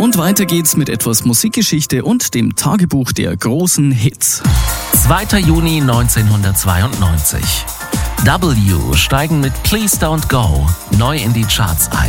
Und weiter geht's mit etwas Musikgeschichte und dem Tagebuch der großen Hits. 2. Juni 1992. W steigen mit Please Don't Go neu in die Charts ein.